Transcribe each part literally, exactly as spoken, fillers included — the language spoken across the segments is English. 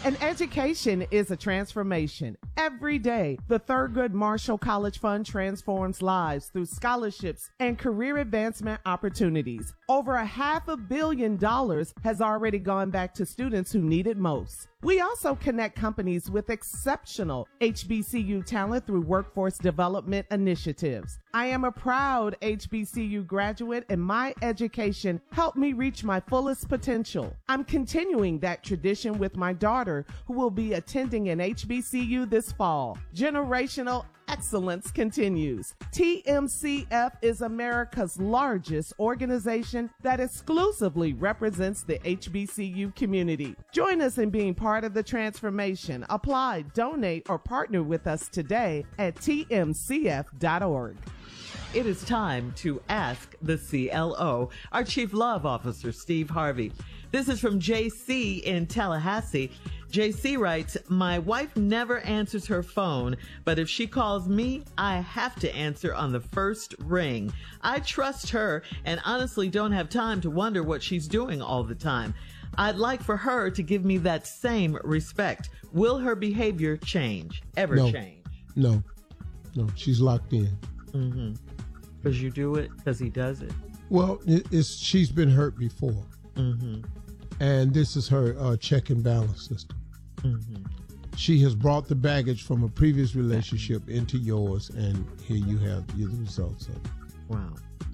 An education is a transformation. Every day, the Thurgood Marshall College Fund transforms lives through scholarships and career advancement opportunities. Over a half a billion dollars has already gone back to students who need it most. We also connect companies with exceptional H B C U talent through workforce development initiatives. I am a proud H B C U graduate, and my education helped me reach my fullest potential. I'm continuing that tradition with my daughter, who will be attending an H B C U this fall. Generational excellence continues. T M C F is America's largest organization that exclusively represents the H B C U community. Join us in being part of the transformation. Apply, donate, or partner with us today at T M C F dot org. It is time to ask the C L O, our Chief Love Officer, Steve Harvey. This is from J C in Tallahassee. J C writes, my wife never answers her phone, but if she calls me, I have to answer on the first ring. I trust her and honestly don't have time to wonder what she's doing all the time. I'd like for her to give me that same respect. Will her behavior change? Ever no, change? No. No, she's locked in. Mm-hmm. Because you do it? Because he does it? Well, it, it's she's been hurt before. Mm-hmm. And this is her uh, check and balance system. Mm-hmm. She has brought the baggage from a previous relationship into yours, and here you have the results of it. Wow.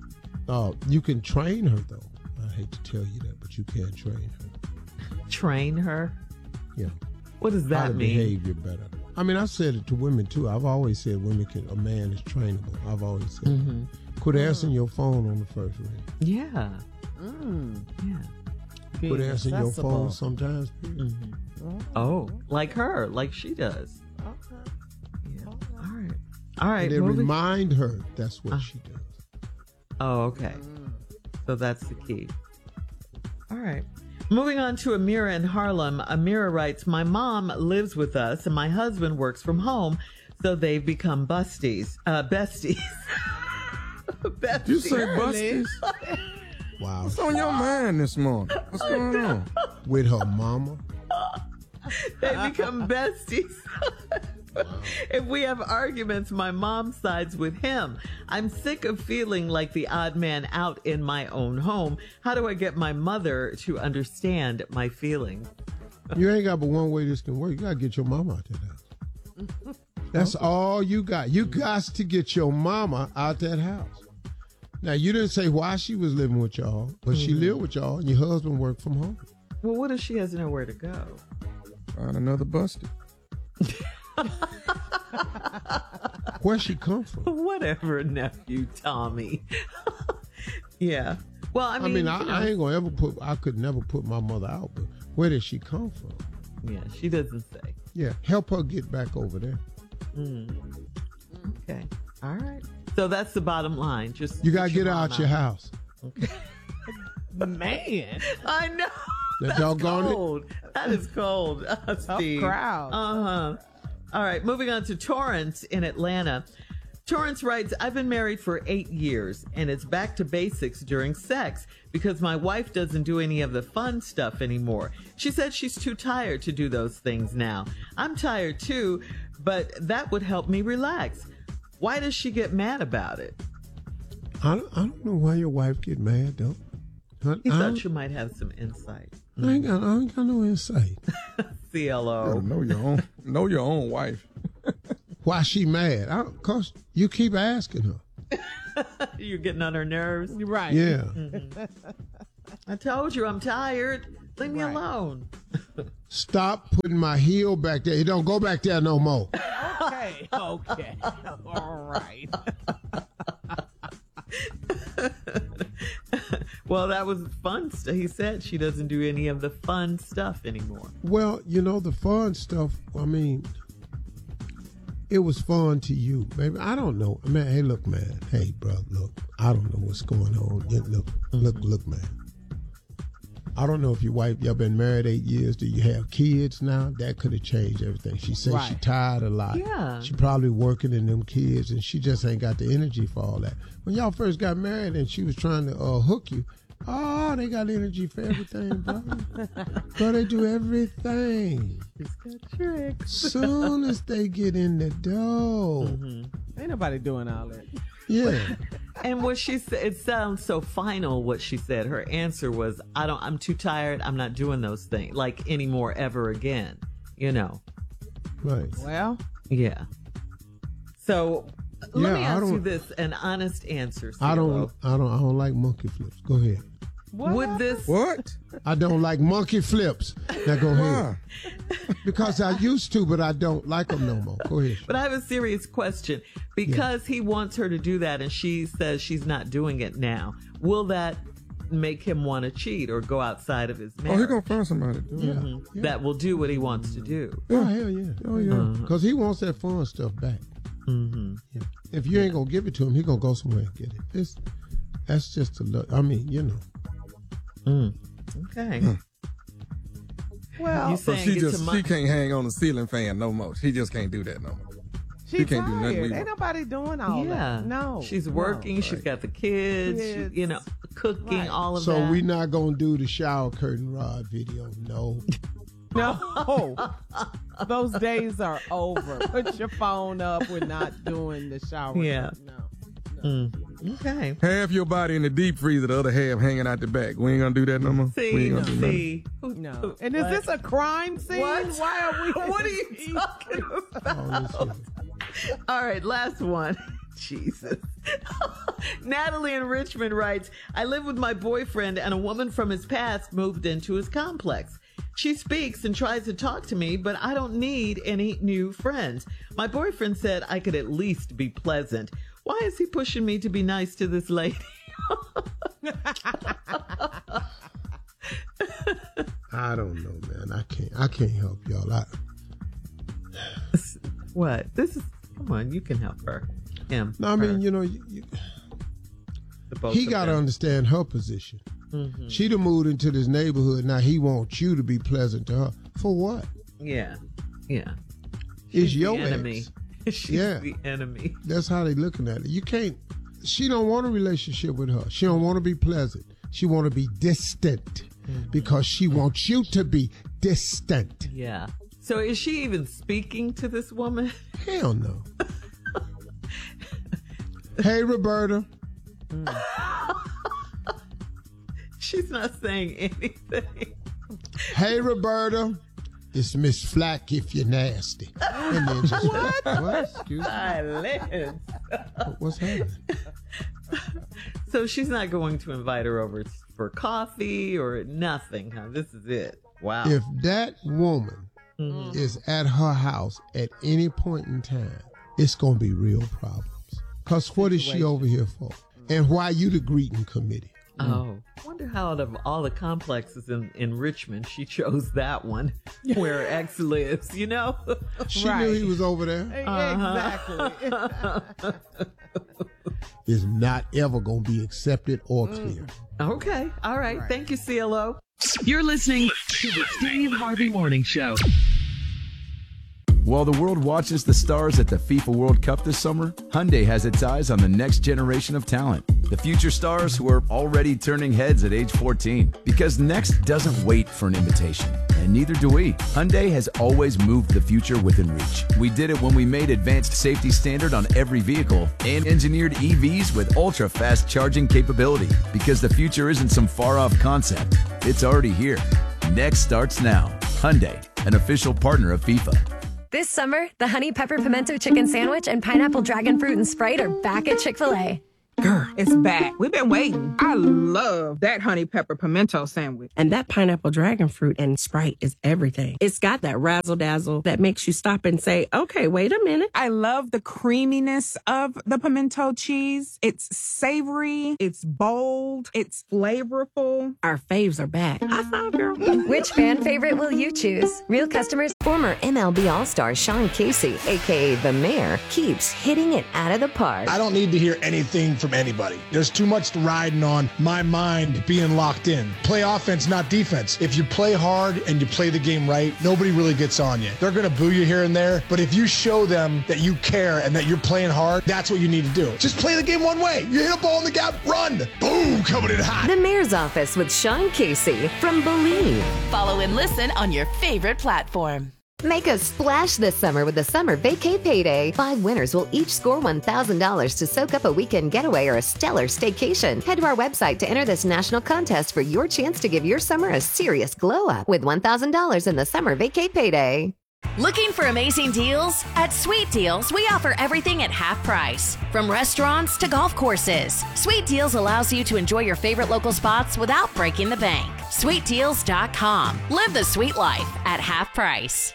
Uh, you can train her, though. I hate to tell you that, but you can train her. Train her? Yeah. What does that How to mean? Behave you better. I mean, I said it to women, too. I've always said women can, a man is trainable. I've always said mm-hmm. Quit answering your phone on the first ring. Yeah. Mm. Yeah. Quit answering your phone sometimes. Mm-hmm. Oh, like her, like she does. Okay. Yeah. All right. All right. And then moving. remind her that's what uh. she does. Oh, okay. Mm. So that's the key. All right. Moving on to Amira in Harlem. Amira writes, my mom lives with us and my husband works from home, so they've become busties. Uh, besties. besties. You say busties? Wow. What's on your mind this morning? What's going on? With her mama? They become besties. If we have arguments, my mom sides with him. I'm sick of feeling like the odd man out in my own home. How do I get my mother to understand my feelings? You ain't got but one way this can work. You got to get your mama out that house. That's okay. All you got. You got to get your mama out that house. Now, you didn't say why she was living with y'all, but mm-hmm. she lived with y'all and your husband worked from home. Well, what if she has nowhere to go? Find another busted. Where she come from? Whatever, nephew Tommy. Yeah. Well, I mean, I mean, I, you know. I ain't gonna ever put. I could never put my mother out. But where did she come from? Yeah, she doesn't say. Yeah, help her get back over there. Mm. Okay. All right. So that's the bottom line. Just you gotta get her out, out your house. Okay. Man, I know. That doggone cold. It. That is cold, uh, Steve. Crowd. Uh huh. All right, moving on to Torrance in Atlanta. Torrance writes, I've been married for eight years, and it's back to basics during sex because my wife doesn't do any of the fun stuff anymore. She said she's too tired to do those things now. I'm tired too, but that would help me relax. Why does she get mad about it? I don't, I don't know why your wife get mad, though. I, He I thought you might have some insight. I ain't got, I ain't got no insight. C L O. You know your own, know your own wife. Why she mad? I, Cause you keep asking her. You're getting on her nerves. Right. Yeah. Mm-hmm. I told you I'm tired. Leave me right. alone. Stop putting my heel back there. You don't go back there no more. Okay. Okay. All right. Well, that was fun stuff. He said she doesn't do any of the fun stuff anymore. Well, you know, the fun stuff, I mean, it was fun to you, baby. I don't know. Man, hey, look, man. Hey, bro, look. I don't know what's going on. Yeah, look, mm-hmm. look, look, man. I don't know if your wife, y'all been married eight years. Do you have kids now? That could have changed everything. She said right. she tired a lot. Yeah. She probably working in them kids, and she just ain't got the energy for all that. When y'all first got married and she was trying to uh, hook you, Oh, they got energy for everything, bro. Bro, they do everything. It's got tricks. Soon as they get in the dough. Mm-hmm. Ain't nobody doing all that. Yeah. And what she said, it sounds so final what she said. Her answer was, I don't, I'm too tired. I'm not doing those things like anymore ever again. You know? Right. Well. Yeah. So let Yeah, me I ask you don't- this, an honest answer. I don't CeeLo. I don't I don't like monkey flips. Go ahead. What Would happened? this, What? I don't like monkey flips. Now go ahead. Why? Because I used to, but I don't like them no more. Go ahead. but I have a serious question. Because he wants her to do that and she says she's not doing it now, will that make him want to cheat or go outside of his Oh, marriage? he gonna find somebody to do it. Yeah. Mhm. yeah. That will do what he wants to do. Oh, hell yeah. Oh yeah. Because he wants that fun stuff back. Mm-hmm. Yeah. If you ain't going to give it to him, he going to go somewhere and get it. It's, that's just a look. I mean, you know. Mm. Okay. Well, You So saying she get just to my- she can't hang on the ceiling fan no more. She just can't do that no more. she she can't do nothing tired. we Ain't want. nobody doing all yeah. that. No. She's no. working. She's got the kids. she- Kids. you know, cooking, Right. all of So that. we not going to do the shower curtain rod video. No. No. Those days are over. Put your phone up. We're not doing the shower. Yeah. No. Mm. Okay. Half your body in the deep freezer, the other half hanging out the back. We ain't gonna do that no more. we See, ain't gonna do nothing. see. No. And is What? this a crime scene? What? Why are we? What are you talking about? All this shit. All right, last one. Jesus. Natalie in Richmond writes, I live with my boyfriend and a woman from his past moved into his complex. She speaks and tries to talk to me, but I don't need any new friends. My boyfriend said I could at least be pleasant. Why is he pushing me to be nice to this lady? I don't know, man. I can't. I can't help y'all. I, What? This is, come on, you can help her. Him. no, I her, mean, you know, you, you, the both he of got to them. understand her position. Mhm. She done moved into this neighborhood. Now he wants you to be pleasant to her. For what? Yeah. Yeah. It's She's your the enemy. ex. She's Yeah. the enemy. That's how they looking at it. You can't. She don't want a relationship with her. She don't want to be pleasant. She want to be distant because she wants you to be distant. Yeah. So is she even speaking to this woman? Hell no. Hey, Roberta. She's not saying anything. Hey, Roberta. It's Miss Flack if you're nasty. And then just, what? What? Excuse me. Silence. What's happening? So she's not going to invite her over for coffee or nothing, huh? This is it. Wow. If that woman Mhm. is at her house at any point in time, it's going to be real problems. Because what is she Situation. over here for? And why you the greeting committee? Oh, wonder how out of all the complexes in, in Richmond, she chose that one where her ex lives, you know? She Right. knew he was over there. Exactly. Is not ever going to be accepted or Mm. clear. Okay. All right. Right. Thank you, C L O. You're listening to the Steve Harvey Morning Show. While the world watches the stars at the FIFA World Cup this summer, Hyundai has its eyes on the next generation of talent. The future stars who are already turning heads at age fourteen. Because next doesn't wait for an invitation. And neither do we. Hyundai has always moved the future within reach. We did it when we made advanced safety standard on every vehicle and engineered E Vs with ultra-fast charging capability. Because the future isn't some far-off concept. It's already here. Next starts now. Hyundai, an official partner of FIFA. This summer, the Honey Pepper Pimento Chicken Sandwich and Pineapple Dragon Fruit and Sprite are back at Chick-fil-A. Girl, it's back. We've been waiting. I love that honey pepper pimento sandwich. And that pineapple dragon fruit and Sprite is everything. It's got that razzle dazzle that makes you stop and say, okay, wait a minute. I love the creaminess of the pimento cheese. It's savory, it's bold, it's flavorful. Our faves are back. I thought, girl. Which fan favorite will you choose? Real customers, Former M L B All-Star Sean Casey, a k a. The Mayor, keeps hitting it out of the park. I don't need to hear anything from from anybody. There's too much riding on my mind being locked in. Play offense, not defense. If you play hard and you play the game right, nobody really gets on you. They're going to boo you here and there, but if you show them that you care and that you're playing hard, that's what you need to do. Just play the game one way. You hit a ball in the gap, run. Boom, coming in hot. The Mayor's Office with Sean Casey from Believe. Follow and listen on your favorite platform. Make a splash this summer with the Summer Vacay Payday. Five winners will each score one thousand dollars to soak up a weekend getaway or a stellar staycation. Head to our website to enter this national contest for your chance to give your summer a serious glow up with one thousand dollars in the Summer Vacay Payday. Looking for amazing deals? At Sweet Deals, we offer everything at half price. From restaurants to golf courses, Sweet Deals allows you to enjoy your favorite local spots without breaking the bank. sweet deals dot com. Live the sweet life at half price.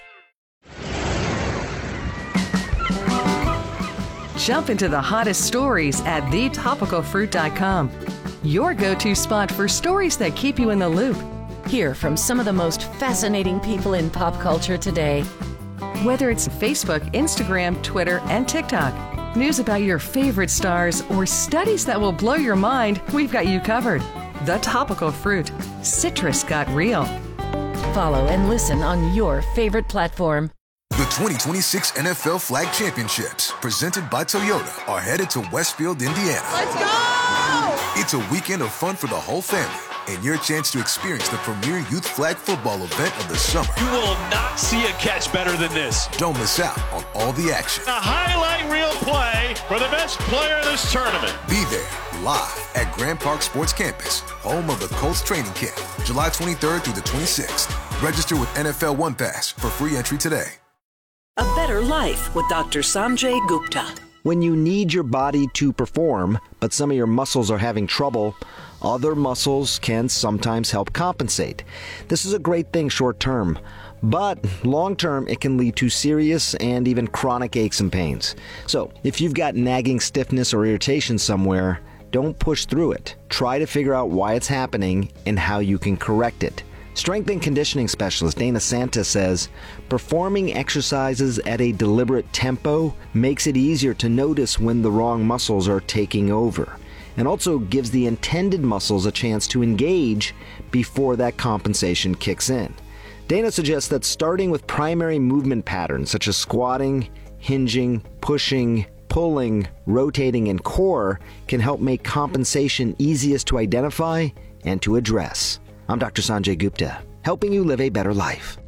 Jump into the hottest stories at the topical fruit dot com. Your go-to spot for stories that keep you in the loop. Hear from some of the most fascinating people in pop culture today. Whether it's Facebook, Instagram, Twitter, and TikTok, news about your favorite stars, or studies that will blow your mind, we've got you covered. The Topical Fruit. Citrus got real. Follow and listen on your favorite platform. The twenty twenty-six N F L Flag Championships, presented by Toyota, are headed to Westfield, Indiana. Let's go! It's a weekend of fun for the whole family and your chance to experience the premier youth flag football event of the summer. You will not see a catch better than this. Don't miss out on all the action. A highlight reel play for the best player in this tournament. Be there live at Grand Park Sports Campus, home of the Colts training camp, July twenty-third through the twenty-sixth. Register with N F L One Pass for free entry today. A better life with Doctor Sanjay Gupta. When you need your body to perform, but some of your muscles are having trouble, other muscles can sometimes help compensate. This is a great thing short term, but long term it can lead to serious and even chronic aches and pains. So if you've got nagging stiffness or irritation somewhere, don't push through it. Try to figure out why it's happening and how you can correct it. Strength and conditioning specialist Dana Santa says, performing exercises at a deliberate tempo makes it easier to notice when the wrong muscles are taking over, and also gives the intended muscles a chance to engage before that compensation kicks in. Dana suggests that starting with primary movement patterns such as squatting, hinging, pushing, pulling, rotating, and core can help make compensation easiest to identify and to address. I'm Doctor Sanjay Gupta, helping you live a better life.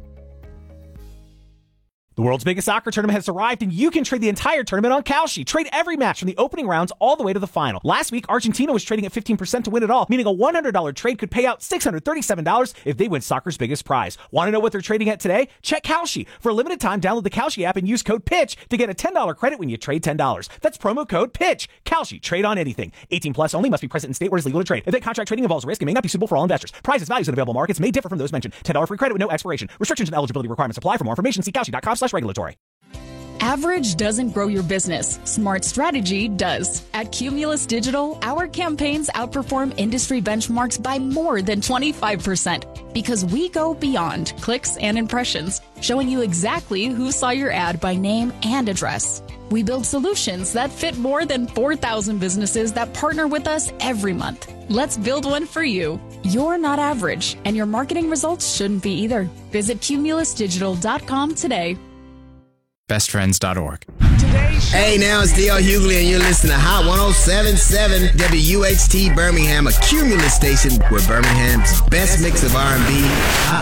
The world's biggest soccer tournament has arrived, and you can trade the entire tournament on Kalshi. Trade every match from the opening rounds all the way to the final. Last week, Argentina was trading at fifteen percent to win it all, meaning a one hundred dollars trade could pay out six hundred thirty-seven dollars if they win soccer's biggest prize. Want to know what they're trading at today? Check Kalshi. For a limited time, download the Kalshi app and use code PITCH to get a ten dollars credit when you trade ten dollars. That's promo code PITCH. Kalshi. Trade on anything. eighteen plus only. Must be present in state where it's legal to trade. Event contract trading involves risk and may not be suitable for all investors. Prizes, values, and available markets may differ from those mentioned. ten dollars free credit with no expiration. Restrictions and eligibility requirements apply. For more information, see kalshi dot com slash regulatory. Average doesn't grow your business. Smart strategy does. At Cumulus Digital, our campaigns outperform industry benchmarks by more than twenty-five percent because we go beyond clicks and impressions, showing you exactly who saw your ad by name and address. We build solutions that fit more than four thousand businesses that partner with us every month. Let's build one for you. You're not average, and your marketing results shouldn't be either. Visit cumulus digital dot com today. best friends dot org. Hey, now it's D L Hughley, and you're listening to Hot ten seventy-seven W H T Birmingham, a Cumulus station where Birmingham's best mix of R and B.